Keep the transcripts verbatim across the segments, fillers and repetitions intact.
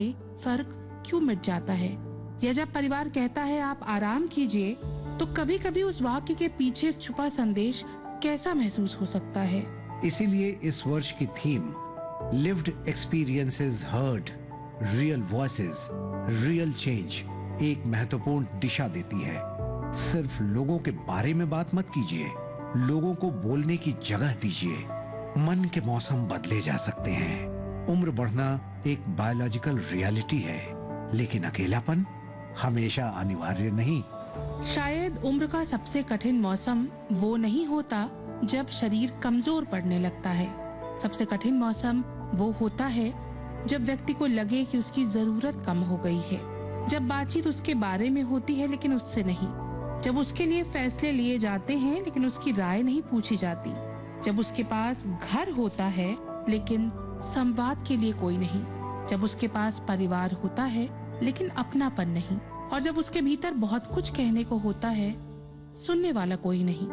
फर्क क्यों मिट जाता है, या जब परिवार कहता है आप आराम कीजिए, तो कभी कभी उस वाक्य के पीछे छुपा संदेश कैसा महसूस हो सकता है। इसीलिए इस वर्ष की theme lived experiences heard real voices real change एक महत्वपूर्ण दिशा देती है। सिर्फ लोगों के बारे में बात मत कीजिए, लोगों को बोलने की जगह दीजिए। मन के मौसम बदले जा सकते हैं, उम्र बढ़ना एक बायोलॉजिकल रियलिटी है, लेकिन अकेलापन हमेशा अनिवार्य नहीं। शायद उम्र का सबसे कठिन मौसम वो नहीं होता जब शरीर कमजोर पड़ने लगता है। सबसे कठिन मौसम वो होता है जब व्यक्ति को लगे कि उसकी जरूरत कम हो गई है, जब बातचीत उसके बारे में होती है लेकिन उससे नहीं, जब उसके लिए फैसले लिए जाते हैं लेकिन उसकी राय नहीं पूछी जाती, जब उसके पास घर होता है लेकिन संवाद के लिए कोई नहीं, जब उसके पास परिवार होता है लेकिन अपनापन नहीं, और जब उसके भीतर बहुत कुछ कहने को होता है, सुनने वाला कोई नहीं।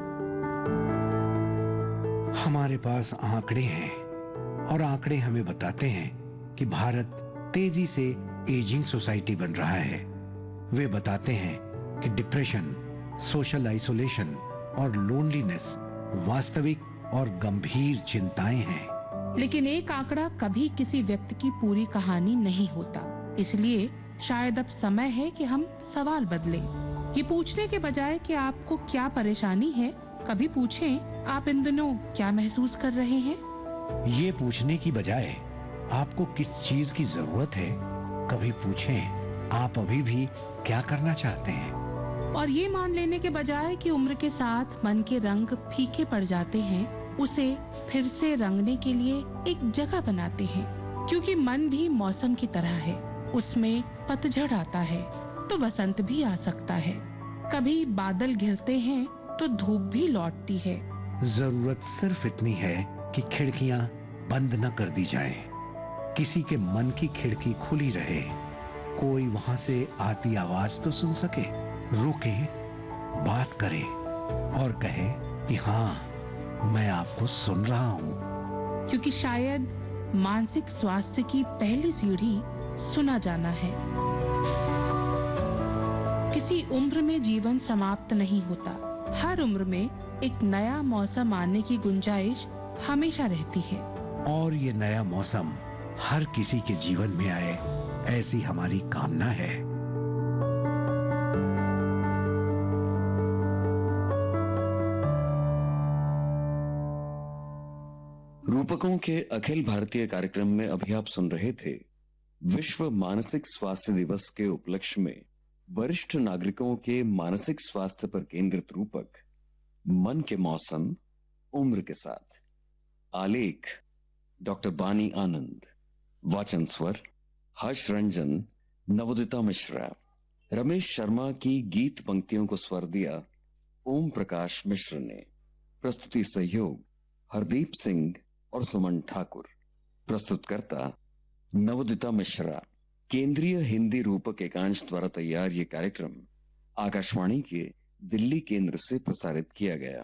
हमारे पास आंकड़े हैं और आंकड़े हमें बताते हैं कि भारत तेजी से एजिंग सोसाइटी बन रहा है। वे बताते हैं कि डिप्रेशन, सोशल आइसोलेशन और लोनलीनेस वास्तविक और गंभीर चिंताएं हैं। लेकिन एक आंकड़ा कभी किसी व्यक्ति की पूरी कहानी नहीं होता। इसलिए शायद अब समय है कि हम सवाल बदलें। ये पूछने के बजाय कि आपको क्या परेशानी है, कभी पूछें आप इन दिनों क्या महसूस कर रहे हैं। ये पूछने की बजाय आपको किस चीज की जरूरत है, कभी पूछें आप अभी भी क्या करना चाहते हैं। और ये मान लेने के बजाय कि उम्र के साथ मन के रंग फीके पड़ जाते हैं, उसे फिर से रंगने के लिए एक जगह बनाते हैं, क्योंकि मन भी मौसम की तरह है। उसमें पतझड़ आता है तो वसंत भी आ सकता है, कभी बादल घिरते हैं तो धूप भी लौटती है। जरूरत सिर्फ इतनी है कि खिड़कियां बंद न कर दी जाएं, किसी के मन की खिड़की खुली रहे, कोई वहां से आती आवाज तो सुन सके, रुके, बात करे और कहे कि हाँ मैं आपको सुन रहा हूँ। क्योंकि शायद मानसिक स्वास्थ्य की पहली सीढ़ी सुना जाना है। किसी उम्र में जीवन समाप्त नहीं होता, हर उम्र में एक नया मौसम आने की गुंजाइश हमेशा रहती है। और ये नया मौसम हर किसी के जीवन में आए, ऐसी हमारी कामना है। रूपकों के अखिल भारतीय कार्यक्रम में अभी आप सुन रहे थे विश्व मानसिक स्वास्थ्य दिवस के उपलक्ष्य में वरिष्ठ नागरिकों के मानसिक स्वास्थ्य पर केंद्रित रूपक मन के मौसम उम्र के साथ। आलेख डॉक्टर बानी आनंद, वाचन स्वर हर्ष रंजन, नवोदिता मिश्रा। रमेश शर्मा की गीत पंक्तियों को स्वर दिया ओम प्रकाश मिश्र ने। प्रस्तुति सहयोग हरदीप सिंह और सुमन ठाकुर। प्रस्तुतकर्ता नवोदिता मिश्रा। केंद्रीय हिंदी रूपक एकांश द्वारा तैयार ये कार्यक्रम आकाशवाणी के दिल्ली केंद्र से प्रसारित किया गया।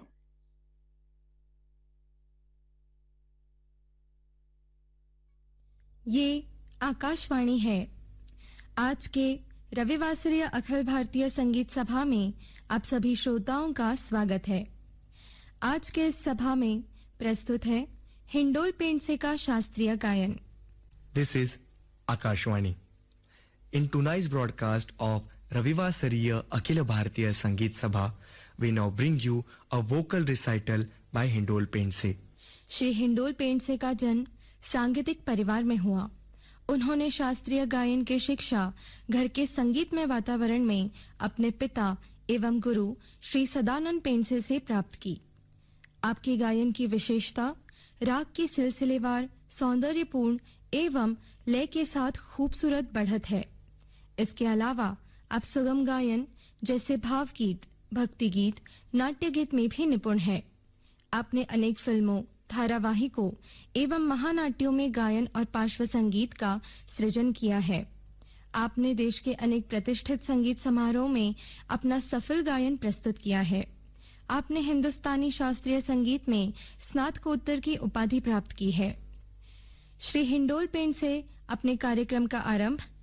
ये आकाशवाणी है। आज के रविवासरीय अखिल भारतीय संगीत सभा में आप सभी श्रोताओं का स्वागत है। आज के इस सभा में प्रस्तुत है हिंडोल पेंडसे का शास्त्रीय गायन। This is Akashwani. In tonight's broadcast of Ravivasariya Akhila Bharatiya Sangeet Sabha, we now bring you a vocal recital by Hindol Pendse. Shri indole Pendse का जन्म सांगीतिक परिवार में हुआ। उन्होंने शास्त्रीय गायन की शिक्षा घर के संगीतमय वातावरण में अपने पिता एवं गुरु श्री सदानंद पेंडसे से प्राप्त की। आपकी गायन की विशेषता राग की सिलसिलेवार, सौंदर्यपूर्ण एवं लय के साथ खूबसूरत बढ़त है। इसके अलावा आप सुगम गायन जैसे भावगीत, भक्ति गीत, नाट्य गीत में भी निपुण हैं। आपने अनेक फिल्मों, धारावाहिकों एवं महानाट्यों में गायन और पार्श्व संगीत का सृजन किया है। आपने देश के अनेक प्रतिष्ठित संगीत समारोह में अपना सफल गायन प्रस्तुत किया है। आपने हिंदुस्तानी शास्त्रीय संगीत में स्नातकोत्तर की उपाधि प्राप्त की है। श्री हिंडोल पेंडसे अपने कार्यक्रम का आरंभ